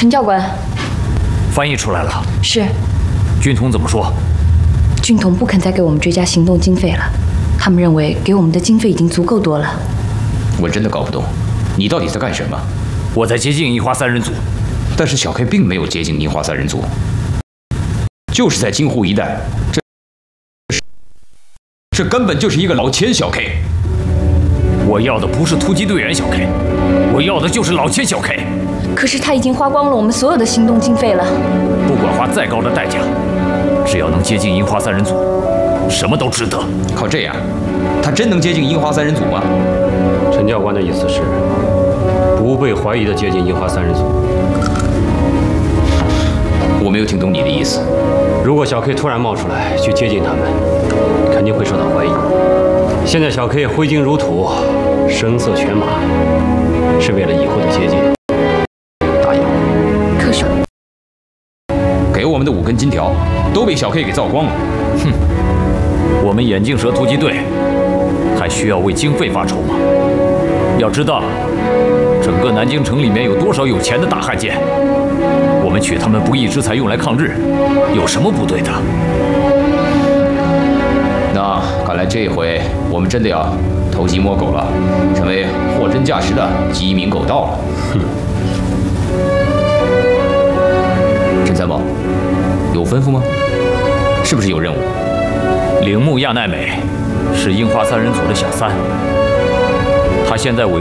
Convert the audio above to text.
陈教官， 翻译出来了。 是。 军统怎么说？ 军统不肯再给我们追加行动经费了，他们认为给我们的经费已经足够多了。 我真的搞不懂，你到底在干什么？ 我在接近樱花三人组， 但是小 K 并没有接近樱花三人组，就是在京沪一带，这根本就是一个老千小 K。 我要的不是突击队员小 K， 我要的就是老千小 K。 可是他已经花光了我们所有的行动经费了。 不管花再高的代价，只要能接近樱花三人组，什么都值得。 靠这样，他真能接近樱花三人组吗？ 陈教官的意思是，不被怀疑的接近樱花三人组。 我没有听懂你的意思。 如果小 K 突然冒出来去接近他们，肯定会受到怀疑。现在小 K 挥金如土，声色犬马，是为了以后的接近打样。 可是， 给我们的5根金条都被小 K 给造光了。 哼，我们眼镜蛇突击队还需要为经费发愁吗？要知道，整个南京城里面有多少有钱的大汉奸，我们取他们不义之财用来抗日，有什么不对的？ 那看来这回我们真的要偷鸡摸狗了，成为货真价实的鸡鸣狗盗了。哼！陈参谋，有吩咐吗？是不是有任务？ 铃木亚奈美是樱花三人组的小三，她现在委